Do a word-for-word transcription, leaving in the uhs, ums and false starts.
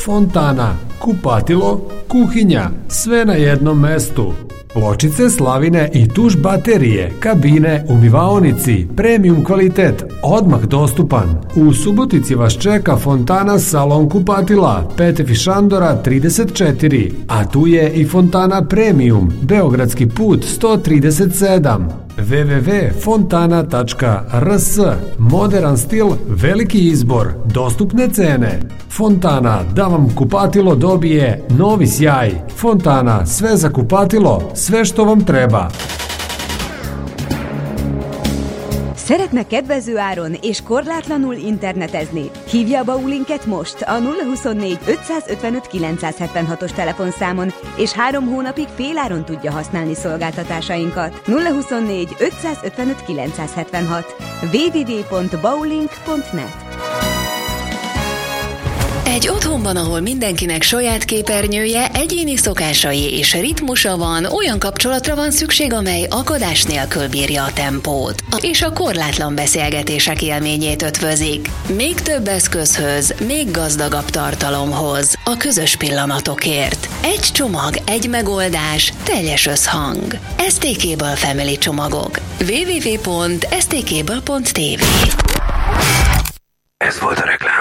fontana, kupatilo, kuhinja, sve na jednom mestu. Pločice, slavine i tuš baterije, kabine, umivaonici, premium kvalitet, odmah dostupan. U Subotici vas čeka fontana salon kupatila, Petefi Šandora trideset četiri, a tu je i fontana premium, Beogradski put sto trideset sedam. w w w tačka fontana tačka r s. Modern stil, veliki izbor, dostupne cene. Fontana, da vam kupatilo dobije novi sjaj. Fontana, sve za kupatilo, sve što vam treba. Szeretne kedvező áron és korlátlanul internetezni? Hívja a Baulinket most a nulla huszonnégy ötszázötvenöt kilencszázhetvenhatos telefonszámon, és három hónapig féláron tudja használni szolgáltatásainkat. nulla huszonnégy ötszázötvenöt kilencszázhetvenhat. w w w pont baulink pont net. Egy otthonban, ahol mindenkinek saját képernyője, egyéni szokásai és ritmusa van, olyan kapcsolatra van szükség, amely akadás nélkül bírja a tempót, és a korlátlan beszélgetések élményét ötvözik. Még több eszközhöz, még gazdagabb tartalomhoz, a közös pillanatokért. Egy csomag, egy megoldás, teljes összhang. es té Cable Family csomagok. w w w pont es té cable pont t v. Ez volt a reklám.